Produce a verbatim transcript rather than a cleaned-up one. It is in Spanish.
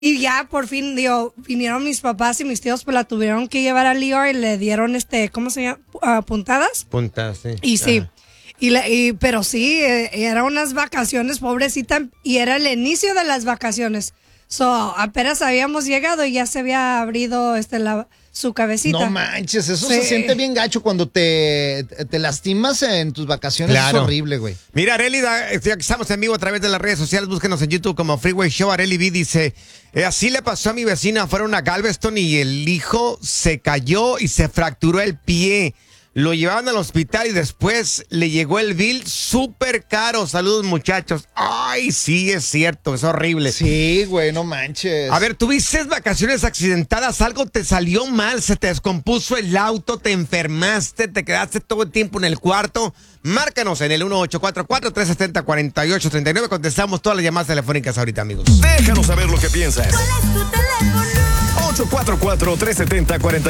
Y ya por fin, digo, vinieron mis papás y mis tíos, pues la tuvieron que llevar a Lior y le dieron, este, ¿cómo se llama? Uh, puntadas. Puntadas, sí. Y sí, Ajá. y, la, y pero sí, eh, eran unas vacaciones, pobrecita, y era el inicio de las vacaciones. So, apenas habíamos llegado y ya se había abrido este, la, su cabecita. No manches, eso Sí. se siente bien gacho cuando te, te lastimas en tus vacaciones. Claro. Es horrible, güey. Mira, Areli, da- ya que estamos en vivo a través de las redes sociales, búsquenos en YouTube como Freeway Show. Areli B dice, eh, así le pasó a mi vecina, fueron a Galveston y el hijo se cayó y se fracturó el pie. Lo llevaban al hospital y después le llegó el bill súper caro. Saludos, muchachos. Ay, sí, es cierto, es horrible. Sí, güey, no manches. A ver, tuviste vacaciones accidentadas, algo te salió mal, se te descompuso el auto, te enfermaste, te quedaste todo el tiempo en el cuarto. Márcanos en el uno ocho cuatro cuatro, tres siete cero, cuatro ocho tres nueve. Contestamos todas las llamadas telefónicas ahorita, amigos. Déjanos saber lo que piensas. ¿Cuál es tu teléfono? ocho cuatro cuatro, tres siete cero, cuatro